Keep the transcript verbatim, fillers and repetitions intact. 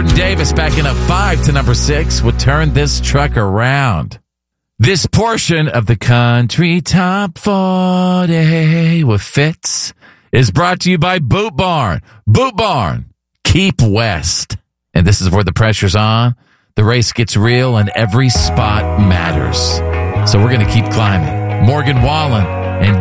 Jordan Davis backing up five to number six would turn this truck around. This portion of the Country Top forty with Fitz is brought to you by Boot Barn. Boot Barn, keep west. And this is where the pressure's on. The race gets real and every spot matters. So we're going to keep climbing. Morgan Wallen